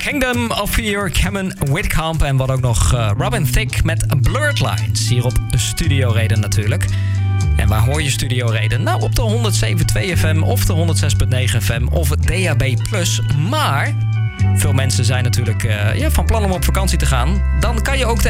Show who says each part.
Speaker 1: Kingdom of Fear, Kevin Whitcomb en wat ook nog Robin Thicke met Blurred Lines. Hier op Studio Reden natuurlijk. En waar hoor je Studio Reden? Nou, op de 107.2 FM of de 106.9 FM of het DAB+. Maar veel mensen zijn natuurlijk van plan om op vakantie te gaan. Dan kan je ook de